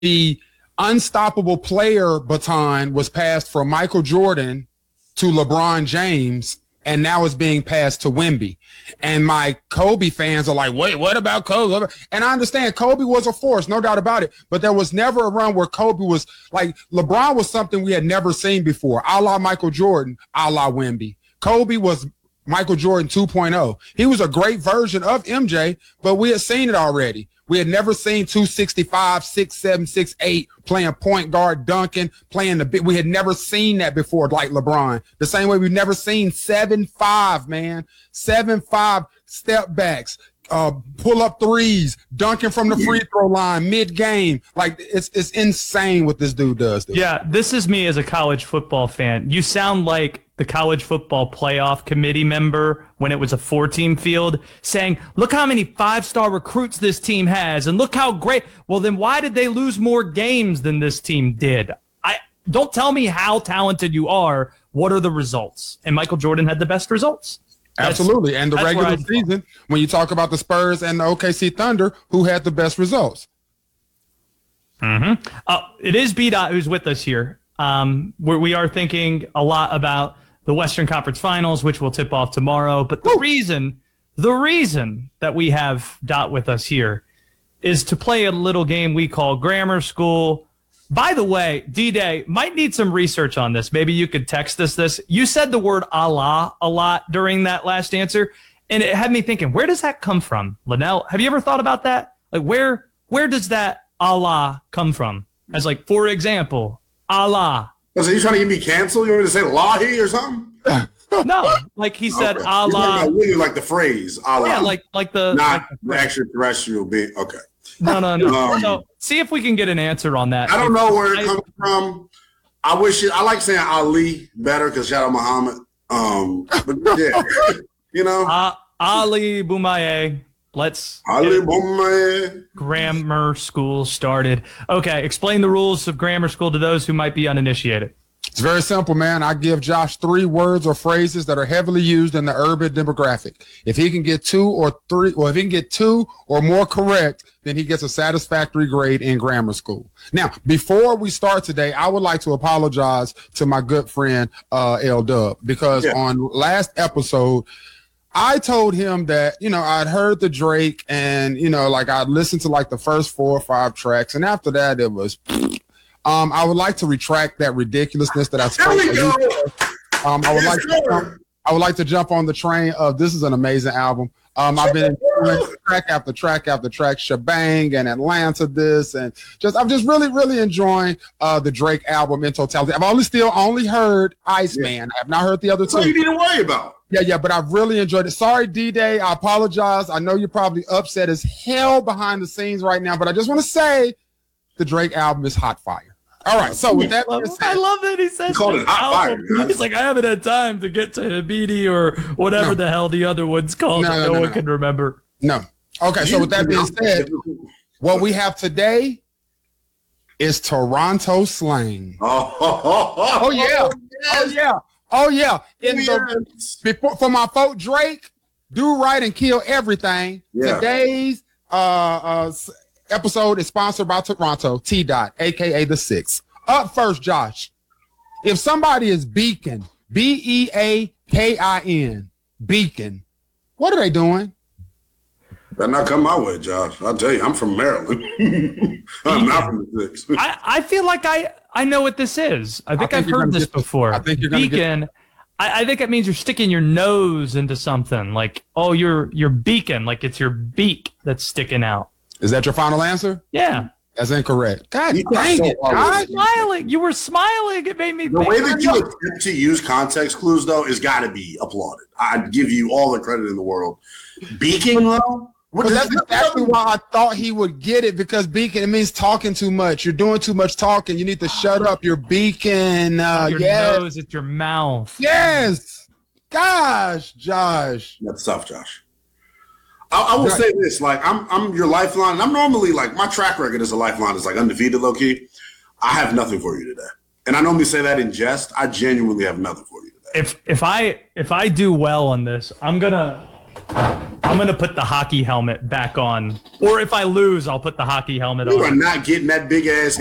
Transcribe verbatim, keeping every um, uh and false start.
the unstoppable player baton was passed from Michael Jordan to LeBron James, and now it's being passed to Wemby. And my Kobe fans are like, wait, what about Kobe? And I understand Kobe was a force, no doubt about it. But there was never a run where Kobe was like, LeBron was something we had never seen before, a la Michael Jordan, a la Wemby. Kobe was Michael Jordan two point oh. He was a great version of M J, but we had seen it already. We had never seen two sixty-five, six seven, six eight playing point guard, dunking, playing the big. We had never seen that before, like LeBron. The same way we've never seen seven five, man. seven five step backs, uh, pull up threes, dunking from the free throw line mid game. Like it's it's insane what this dude does. Dude. Yeah, this is me as a college football fan. You sound like the college football playoff committee member when it was a four-team field saying, look how many five-star recruits this team has, and look how great. Well, then why did they lose more games than this team did? I don't tell me how talented you are. What are the results? And Michael Jordan had the best results. That's, Absolutely. And the regular season, when you talk about the Spurs and the O K C Thunder, who had the best results? Mm-hmm. Uh, it is B-Dot who's with us here. Um, where we are thinking a lot about the Western Conference Finals, which will tip off tomorrow. But the reason, the reason that we have Dot with us here is to play a little game we call Grammar School. By the way, D-Day, might need some research on this. Maybe you could text us this. You said the word Allah a lot during that last answer, and it had me thinking, where does that come from? Linnell, have you ever thought about that? Like, where where does that Allah come from? As like, for example, Allah. So you trying to get me canceled? You want me to say Lahi or something? No, like he said, okay. Allah. Really like the phrase Allah. Yeah, like like the not like the extraterrestrial being. Okay. No, no, no. Um, so see if we can get an answer on that. I don't know where it comes from. I wish it, I like saying Ali better because shout out Muhammad. Um, but yeah, you know, uh, Ali Boumaier. Let's Ali Boumaier. Grammar School started. Okay, explain the rules of Grammar School to those who might be uninitiated. It's very simple, man. I give Josh three words or phrases that are heavily used in the urban demographic. If he can get two or three, well, if he can get two or more correct, then he gets a satisfactory grade in grammar school. Now, before we start today, I would like to apologize to my good friend, uh, L Dub, because yeah. on last episode, I told him that, you know, I'd heard the Drake and, you know, like I'd listened to like the first four or five tracks. And after that, it was, um, I would like to retract that ridiculousness that I spoke to. Um, I would like to jump, I would like to jump on the train of this is an amazing album. Um, I've been doing track after track after track, Shebang and Atlanta this, and just I'm just really, really enjoying uh, the Drake album in totality. I've only still only heard Iceman. Yeah. I have not heard the other two. What you need to worry about? Yeah, yeah, but I've really enjoyed it. Sorry, D-Day. I apologize. I know you're probably upset as hell behind the scenes right now, but I just want to say the Drake album is hot fire. All right, so with that, I, said, I love that he says he it hot fire. He's like, I haven't had time to get to Habidi or whatever no. the hell the other one's called. No, that no, no, no one no. can remember. No. Okay, so with that being said, what we have today is Toronto slang. Oh, oh, oh, oh, oh yeah, oh yeah, oh yeah. In the, before for my folk Drake, do right and kill everything. Yeah. Today's uh uh. episode is sponsored by Toronto, T Dot, aka the Six. Up first, Josh. If somebody is beacon, B E A K I N, beacon, what are they doing? Better not come my way, Josh. I'll tell you, I'm from Maryland. I'm not from the Six. I, I feel like I, I know what this is. I think, I think I've heard this before. I think you're gonna beacon. Get- I, I think it means you're sticking your nose into something. Like, oh, you're you're beacon, like it's your beak that's sticking out. Is that your final answer? Yeah. That's incorrect. God dang so it. God. Smiling. You were smiling. It made me The think. way that you attempt to use context clues, though, is got to be applauded. I'd give you all the credit in the world. Beaking, though? What well, that's exactly why I thought he would get it, because beacon, it means talking too much. You're doing too much talking. You need to shut up. You're beacon. Uh, your yes. nose at your mouth. Yes. Gosh, Josh. That's tough, Josh. I, I will say this, like I'm I'm your lifeline. And I'm normally like my track record as a lifeline is like undefeated low key. I have nothing for you today. And I normally say that in jest. I genuinely have nothing for you today. If if I if I do well on this, I'm gonna I'm going to put the hockey helmet back on. Or if I lose, I'll put the hockey helmet You on. are not getting that big ass